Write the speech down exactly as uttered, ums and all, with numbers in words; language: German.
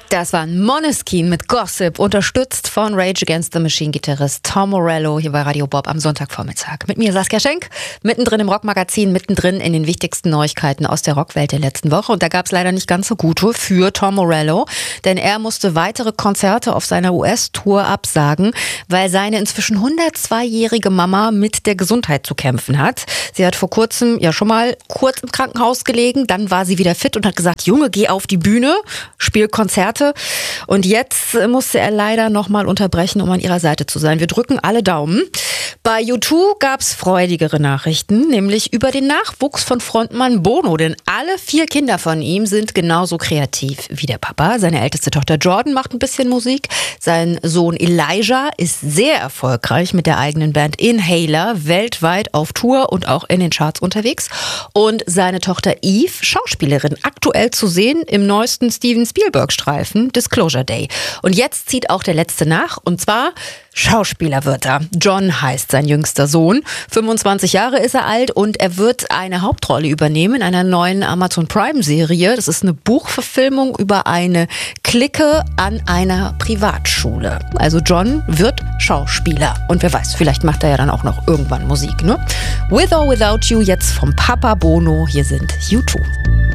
Das war Måneskin mit Gossip, unterstützt von Rage Against the Machine-Gitarrist Tom Morello hier bei Radio Bob am Sonntagvormittag. Mit mir Saskia Schenk, mittendrin im Rockmagazin, mittendrin in den wichtigsten Neuigkeiten aus der Rockwelt der letzten Woche. Und da gab es leider nicht ganz so gute für Tom Morello, denn er musste weitere Konzerte auf seiner U S-Tour absagen, weil seine inzwischen hundertzweijährige Mama mit der Gesundheit zu kämpfen hat. Sie hat vor kurzem ja schon mal kurz im Krankenhaus gelegen, dann war sie wieder fit und hat gesagt, Junge, geh auf die Bühne, spiel Konzerte. Und jetzt musste er leider nochmal unterbrechen, um an ihrer Seite zu sein. Wir drücken alle Daumen. Bei U zwei gab es freudigere Nachrichten, nämlich über den Nachwuchs von Frontmann Bono. Denn alle vier Kinder von ihm sind genauso kreativ wie der Papa. Seine älteste Tochter Jordan macht ein bisschen Musik. Sein Sohn Elijah ist sehr erfolgreich mit der eigenen Band Inhaler, weltweit auf Tour und auch in den Charts unterwegs. Und seine Tochter Eve, Schauspielerin, aktuell zu sehen im neuesten Steven Spielberg-Streifen Disclosure Day. Und jetzt zieht auch der Letzte nach, und zwar Schauspieler wird er. John heißt sein jüngster Sohn. fünfundzwanzig Jahre ist er alt und er wird eine Hauptrolle übernehmen in einer neuen Amazon Prime-Serie. Das ist eine Buchverfilmung über eine Clique an einer Privatschule. Also John wird Schauspieler. Und wer weiß, vielleicht macht er ja dann auch noch irgendwann Musik, ne? With or Without You, jetzt vom Papa Bono. Hier sind U zwei.